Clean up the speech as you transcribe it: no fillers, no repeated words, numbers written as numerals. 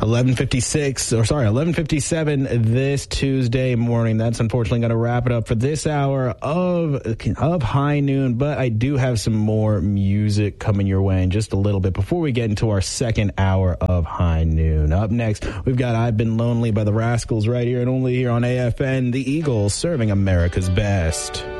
11:57 this Tuesday morning. That's unfortunately going to wrap it up for this hour of High Noon, but I do have some more music coming your way in just a little bit before we get into our second hour of High Noon. Up next, we've got I've Been Lonely by the Rascals right here and only here on AFN, the Eagles serving America's best.